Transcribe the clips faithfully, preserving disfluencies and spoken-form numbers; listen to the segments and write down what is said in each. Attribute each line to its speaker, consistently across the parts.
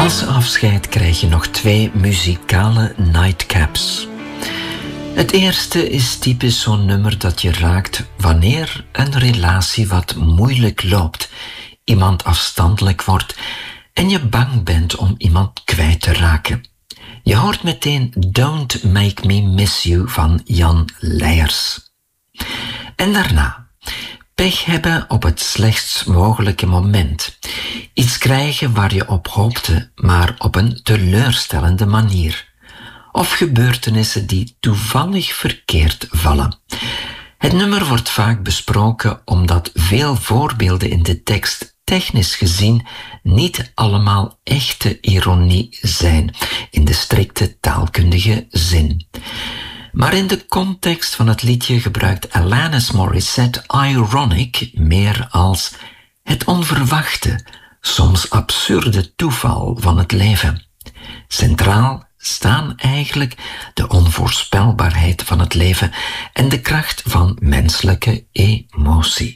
Speaker 1: Als afscheid krijg je nog twee muzikale nightcaps. Het eerste is typisch zo'n nummer dat je raakt wanneer een relatie wat moeilijk loopt, iemand afstandelijk wordt en je bang bent om iemand kwijt te raken. Je hoort meteen Don't Make Me Miss You van Jan Leijers. En daarna pech hebben op het slechtst mogelijke moment. Iets krijgen waar je op hoopte, maar op een teleurstellende manier. Of gebeurtenissen die toevallig verkeerd vallen. Het nummer wordt vaak besproken omdat veel voorbeelden in de tekst technisch gezien niet allemaal echte ironie zijn, in de strikte taalkundige zin. Maar in de context van het liedje gebruikt Alanis Morissette ironic meer als het onverwachte, soms absurde toeval van het leven. Centraal staan eigenlijk de onvoorspelbaarheid van het leven en de kracht van menselijke emotie.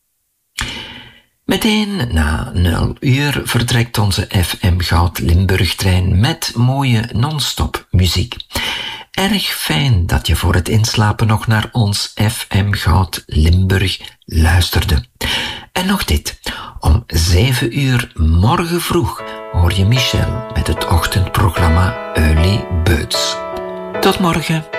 Speaker 1: Meteen na nul uur vertrekt onze F M Goud Limburg-trein met mooie non-stop muziek. Erg fijn dat je voor het inslapen nog naar ons F M Goud Limburg luisterde. En nog dit, om zeven uur morgen vroeg hoor je Michel met het ochtendprogramma Early Birds. Tot morgen.